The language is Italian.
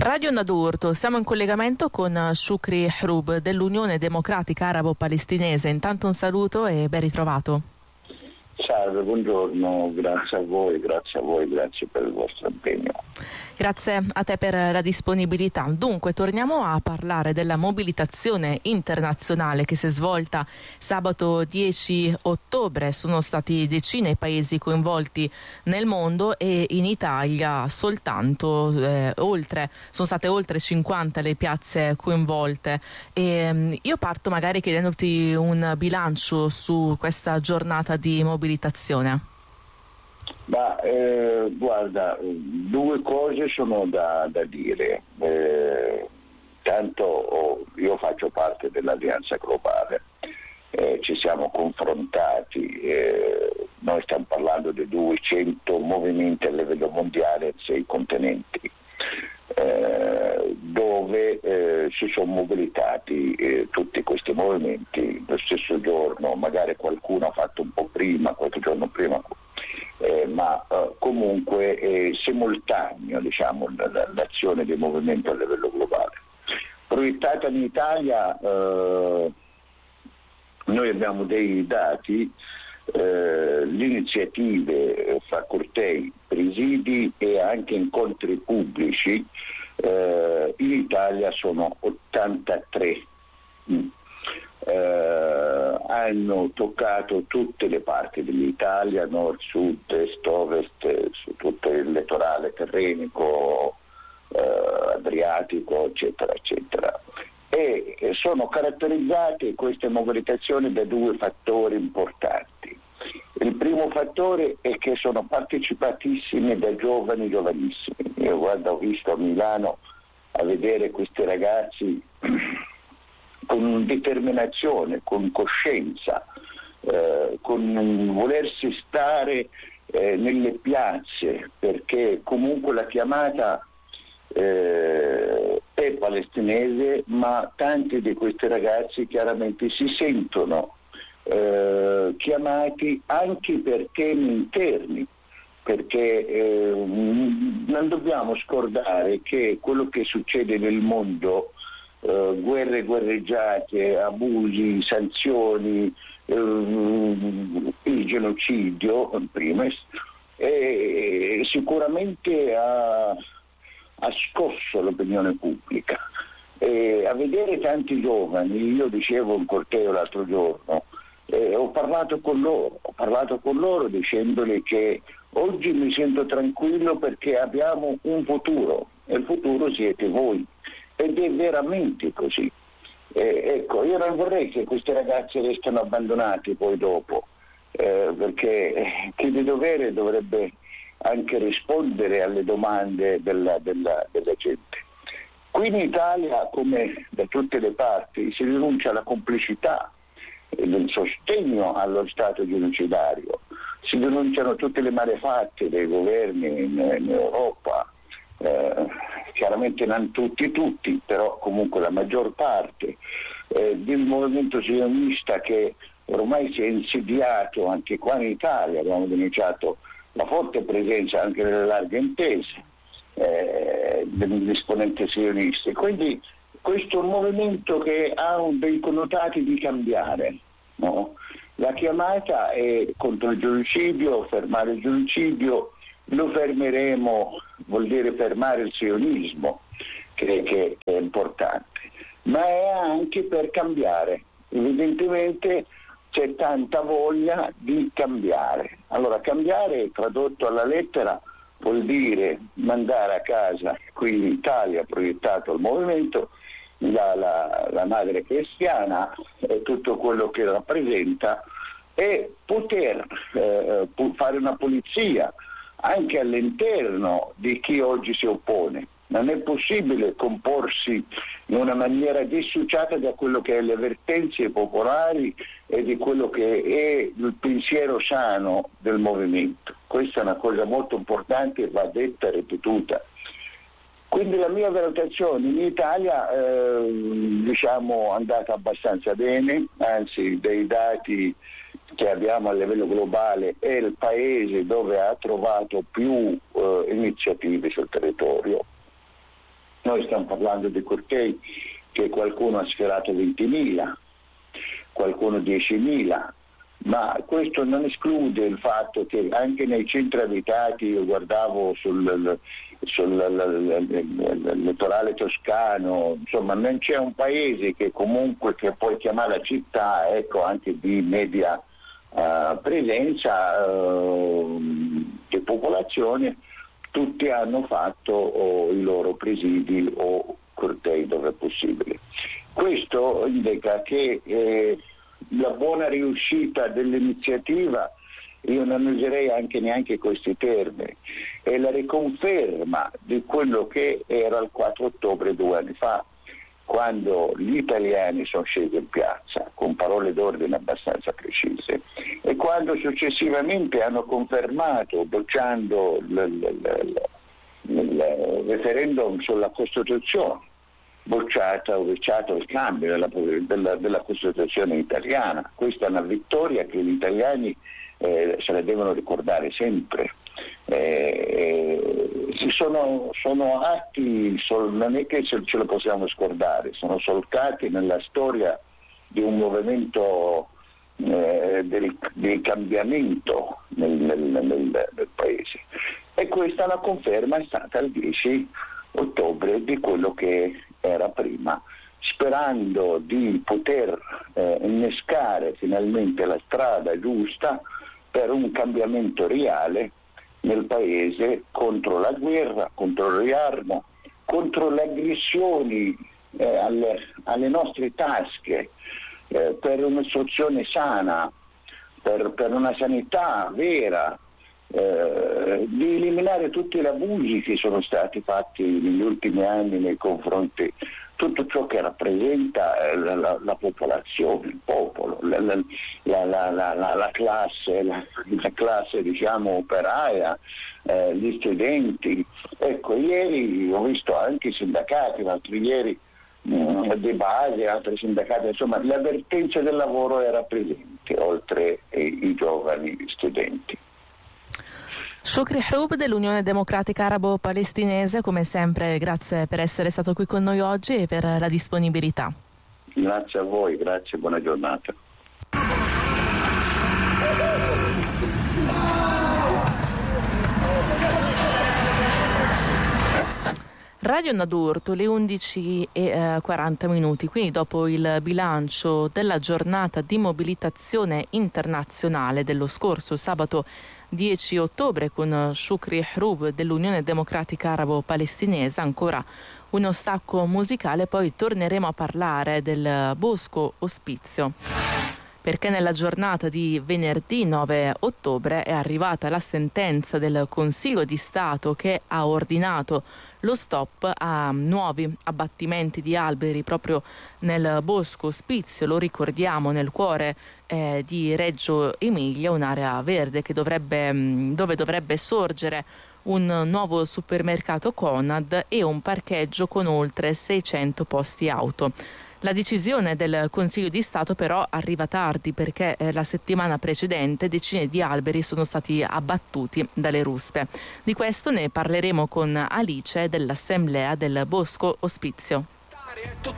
Radio Nadurto, siamo in collegamento con Shukri Hrub dell'Unione Democratica Arabo-Palestinese. Intanto un saluto e ben ritrovato. Salve, buongiorno, grazie a voi, grazie per il vostro impegno. Grazie a te per la disponibilità. Dunque, torniamo a parlare della mobilitazione internazionale che si è svolta sabato 10 ottobre. Sono stati decine i paesi coinvolti nel mondo e in Italia soltanto sono state oltre 50 le piazze coinvolte. Io parto magari chiedendoti un bilancio su questa giornata di mobilitazione. Guarda, due cose sono da dire. Tanto io faccio parte dell'Alleanza Globale, ci siamo confrontati, noi stiamo parlando di 200 movimenti a livello mondiale in 6 continenti, dove si sono mobilitati tutti questi movimenti lo stesso giorno, magari qualcuno ha fatto un po' prima, qualche giorno prima, ma comunque simultaneo, diciamo, l'azione del movimento a livello globale. Proiettata in Italia, noi abbiamo dei dati, le iniziative fra cortei, presidi e anche incontri pubblici in Italia sono 83. Hanno toccato tutte le parti dell'Italia, nord, sud, est, ovest, su tutto il litorale tirrenico, adriatico, eccetera, eccetera. E sono caratterizzate queste mobilitazioni da 2 fattori importanti. Il primo fattore è che sono partecipatissimi da giovanissimi. Io ho visto a Milano a vedere questi ragazzi con determinazione, con coscienza, con volersi stare nelle piazze, perché comunque la chiamata è palestinese, ma tanti di questi ragazzi chiaramente si sentono chiamati anche per temi interni, perché non dobbiamo scordare che quello che succede nel mondo, guerre, guerreggiate, abusi, sanzioni, il genocidio in primis, sicuramente ha scosso l'opinione pubblica. A vedere tanti giovani, io dicevo in corteo l'altro giorno, ho parlato con loro dicendogli che oggi mi sento tranquillo perché abbiamo un futuro, e il futuro siete voi. Ed è veramente così. Ecco, io non vorrei che questi ragazzi restino abbandonati poi dopo, perché chi di dovere dovrebbe anche rispondere alle domande della gente. Qui in Italia, come da tutte le parti, si rinuncia alla complicità del sostegno allo Stato genocidario, si denunciano tutte le malefatte dei governi in Europa, chiaramente non tutti, però comunque la maggior parte, del movimento sionista che ormai si è insediato anche qua in Italia. Abbiamo denunciato la forte presenza anche nelle larghe intese degli esponenti sionisti. Quindi questo è un movimento che ha dei connotati di cambiare, no? La chiamata è contro il genocidio, fermare il genocidio. Lo fermeremo, vuol dire fermare il sionismo, che è importante, ma è anche per cambiare. Evidentemente c'è tanta voglia di cambiare. Allora, cambiare, tradotto alla lettera, vuol dire mandare a casa qui in Italia, proiettato il movimento, la madre cristiana e tutto quello che rappresenta, e poter fare una pulizia anche all'interno di chi oggi si oppone. Non è possibile comporsi in una maniera dissociata da quello che è le vertenze popolari e di quello che è il pensiero sano del movimento. Questa è una cosa molto importante e va detta e ripetuta. Quindi la mia valutazione in Italia è andata abbastanza bene, anzi dei dati che abbiamo a livello globale è il paese dove ha trovato più iniziative sul territorio. Noi stiamo parlando di cortei che qualcuno ha sfiorato 20.000, qualcuno 10.000, ma questo non esclude il fatto che anche nei centri abitati, io guardavo sul litorale toscano, insomma non c'è un paese che comunque che puoi chiamare la città, ecco, anche di media presenza di popolazione, tutti hanno fatto i loro presidi o cortei dove è possibile. Questo indica che la buona riuscita dell'iniziativa, io non userei neanche questi termini, è la riconferma di quello che era il 4 ottobre 2 anni fa, quando gli italiani sono scesi in piazza con parole d'ordine abbastanza precise e quando successivamente hanno confermato, bocciando il referendum sulla Costituzione, bocciato il cambio della Costituzione italiana. Questa è una vittoria che gli italiani se la devono ricordare sempre. Sono atti, non è che ce lo possiamo scordare, sono solcati nella storia di un movimento del cambiamento nel paese, e questa la conferma è stata il 10 ottobre di quello che era prima, sperando di poter innescare finalmente la strada giusta per un cambiamento reale nel paese, contro la guerra, contro il riarmo, contro le aggressioni alle nostre tasche, per un'istruzione sana, per una sanità vera, di eliminare tutti gli abusi che sono stati fatti negli ultimi anni nei confronti tutto ciò che rappresenta la popolazione, il popolo, la classe diciamo operaia, gli studenti. Ecco, ieri ho visto anche i sindacati, l'altro ieri di base, altri sindacati, insomma l'avvertenza del lavoro era presente oltre i giovani studenti. Shukri Hrub dell'Unione Democratica Arabo-Palestinese, come sempre grazie per essere stato qui con noi oggi e per la disponibilità. Grazie a voi, grazie, buona giornata. Radio Nadurto, le 11:40, quindi dopo il bilancio della giornata di mobilitazione internazionale dello scorso sabato 10 ottobre con Shukri Hrub dell'Unione Democratica Arabo-Palestinese, ancora uno stacco musicale, poi torneremo a parlare del Bosco Ospizio, perché nella giornata di venerdì 9 ottobre è arrivata la sentenza del Consiglio di Stato che ha ordinato lo stop a nuovi abbattimenti di alberi proprio nel Bosco Ospizio, lo ricordiamo, nel cuore di Reggio Emilia, un'area verde dove dovrebbe sorgere un nuovo supermercato Conad e un parcheggio con oltre 600 posti auto. La decisione del Consiglio di Stato però arriva tardi, perché la settimana precedente decine di alberi sono stati abbattuti dalle ruspe. Di questo ne parleremo con Alice dell'Assemblea del Bosco Ospizio.